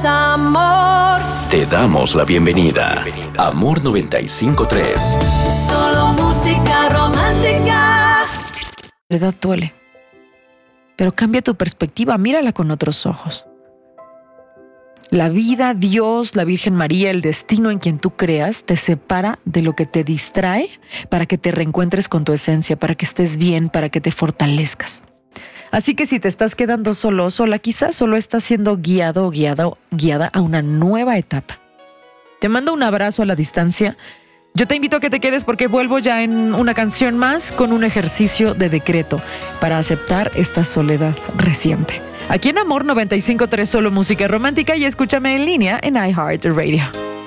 amor. Te damos la bienvenida. Amor 95.3. Solo música romántica. La edad duele, pero cambia tu perspectiva, mírala con otros ojos. La vida, Dios, la Virgen María, el destino en quien tú creas, te separa de lo que te distrae para que te reencuentres con tu esencia, para que estés bien, para que te fortalezcas. Así que si te estás quedando solo o sola, quizás solo estás siendo guiado o guiada a una nueva etapa. Te mando un abrazo a la distancia. Yo te invito a que te quedes porque vuelvo ya en una canción más con un ejercicio de decreto para aceptar esta soledad reciente. Aquí en Amor 95.3 solo música romántica y escúchame en línea en iHeartRadio.